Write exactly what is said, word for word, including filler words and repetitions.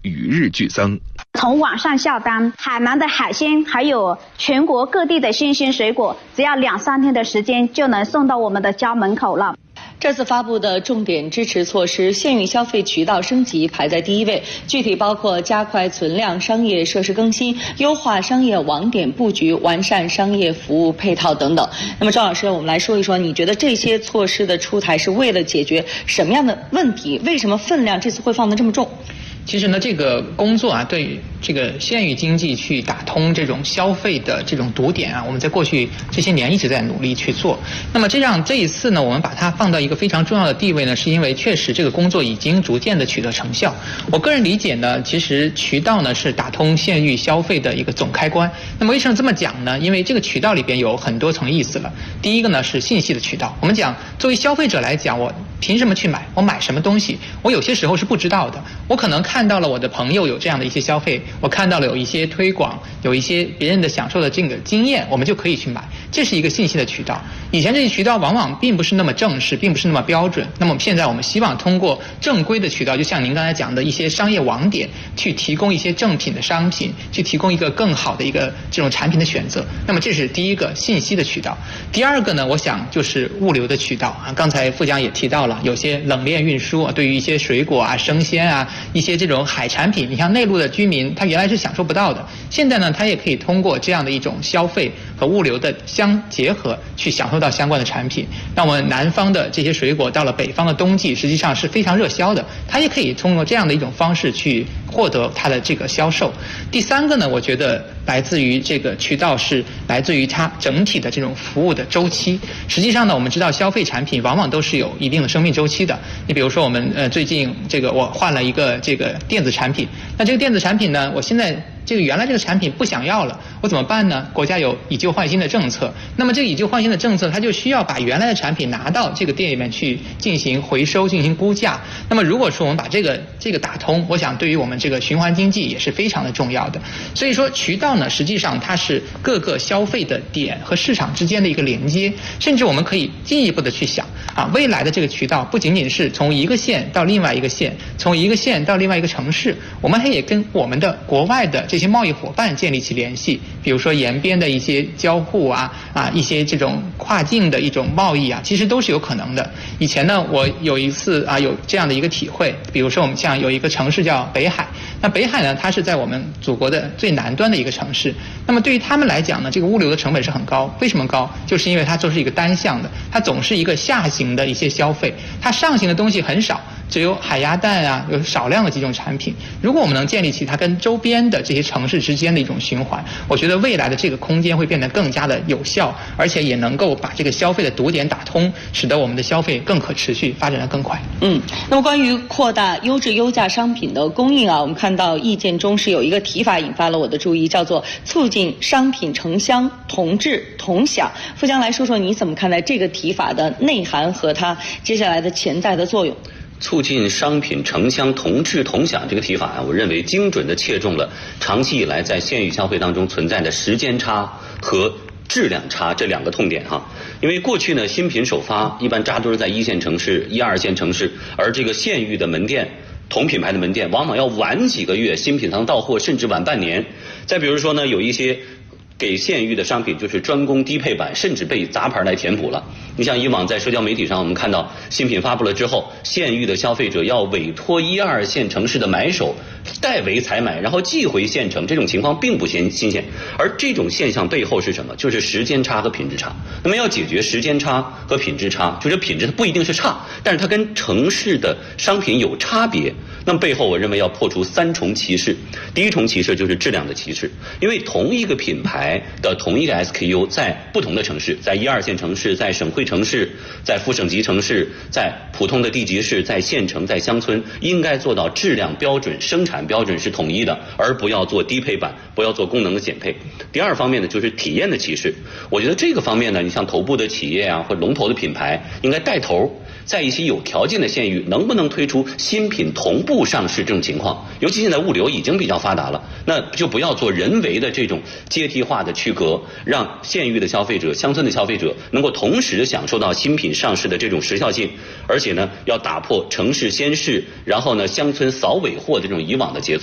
与日俱增。 从网上下单，海南的海鲜还有全国各地的新鲜水果，只要两三天的时间就能送到我们的家门口了。 这次发布的重点支持措施，县域消费渠道升级排在第一位，具体包括加快存量商业设施更新、优化商业网点布局、完善商业服务配套等等。那么赵老师，我们来说一说，你觉得这些措施的出台是为了解决什么样的问题？为什么分量这次会放得这么重？ 其实呢，这个工作啊，对于这个县域经济去打通这种消费的这种堵点啊，我们在过去这些年一直在努力去做。那么这样这一次呢，我们把它放到一个非常重要的地位呢，是因为确实这个工作已经逐渐的取得成效。我个人理解呢，其实渠道呢是打通县域消费的一个总开关。那么为什么这么讲呢？因为这个渠道里边有很多层意思了。第一个呢是信息的渠道，我们讲作为消费者来讲，我凭什么去买？我买什么东西？我有些时候是不知道的。我可能看到了我的朋友有这样的一些消费，我看到了有一些推广，有一些别人的享受的这个经验，我们就可以去买。这是一个信息的渠道。以前这些渠道往往并不是那么正式，并不是那么标准。那么现在我们希望通过正规的渠道，就像您刚才讲的一些商业网点，去提供一些正品的商品，去提供一个更好的一个这种产品的选择。那么这是第一个信息的渠道。第二个呢，我想就是物流的渠道啊。刚才副讲也提到了，有些冷链运输啊，对于一些水果啊、生鲜啊、一些这种海产品，你像内陆的居民，他原来是享受不到的，现在呢，他也可以通过这样的一种消费和物流的相结合，去享受到相关的产品。那我们南方的这些水果到了北方的冬季，实际上是非常热销的，它也可以通过这样的一种方式去获得它的这个销售。第三个呢，我觉得来自于这个渠道是来自于它整体的这种服务的周期。实际上呢，我们知道消费产品往往都是有一定的生命周期的。你比如说我们呃最近这个我换了一个这个电子产品，那这个电子产品呢，我现在这个原来这个产品不想要了，我怎么办呢？国家有以旧换新的政策，那么这个以旧换新的政策，它就需要把原来的产品拿到这个店里面去进行回收、进行估价。那么如果说我们把这个这个打通，我想对于我们这个循环经济也是非常的重要的。所以说渠道呢，实际上它是各个消费的点和市场之间的一个连接，甚至我们可以进一步的去想啊，未来的这个渠道不仅仅是从一个县到另外一个县，从一个县到另外一个城市，我们还也跟我们的国外的这些贸易伙伴建立起联系，比如说沿边的一些交互啊啊一些这种跨境的一种贸易啊，其实都是有可能的。以前呢，我有一次啊有这样的一个体会，比如说我们像有一个城市叫北海，那北海呢，它是在我们祖国的最南端的一个城市。那么对于他们来讲呢，这个物流的成本是很高。为什么高？就是因为它都是一个单向的，它总是一个下行的一些消费，它上行的东西很少，只有海鸭蛋啊，有少量的几种产品。如果我们能建立起它跟周边的这些城市之间的一种循环，我觉得未来的这个空间会变得更加的有效，而且也能够把这个消费的堵点打通，使得我们的消费更可持续，发展得更快。 嗯，那么关于扩大优质优价商品的供应啊，我们看到意见中是有一个提法引发了我的注意，叫做促进商品城乡同质同享。副将来说说你怎么看待这个提法的内涵和它接下来的潜在的作用？ 促进商品城乡同质同享这个提法啊，我认为精准地切中了长期以来在县域消费当中存在的时间差和质量差这两个痛点哈。因为过去呢，新品首发一般扎堆在一线城市、一二线城市，而这个县域的门店，同品牌的门店往往要晚几个月，新品才能到货，甚至晚半年。再比如说呢，有一些给县域的商品就是专攻低配版，甚至被杂牌来填补了。你像以往在社交媒体上，我们看到新品发布了之后，县域的消费者要委托一二线城市的买手代为采买，然后寄回县城，这种情况并不新新鲜。而这种现象背后是什么？就是时间差和品质差。那么要解决时间差和品质差，就是品质它不一定是差，但是它跟城市的商品有差别。那么背后我认为要破除三重歧视。第一重歧视就是质量的歧视，因为同一个品牌的同一个 S K U 在不同的城市，在一二线城市，在省会城市，在副省级城市，在普通的地级市，在县城，在乡村，应该做到质量标准、生产标准是统一的，而不要做低配版，不要做功能的减配。第二方面呢，就是体验的歧视。我觉得这个方面呢，你像头部的企业啊，或龙头的品牌，应该带头，在一些有条件的县域，能不能推出新品同步上市这种情况？尤其现在物流已经比较发达了，那就不要做人为的这种阶梯化的区隔，让县域的消费者、乡村的消费者能够同时享受到新品上市的这种时效性，而且呢，要打破城市先试，然后呢，乡村扫尾货的这种以往的节奏。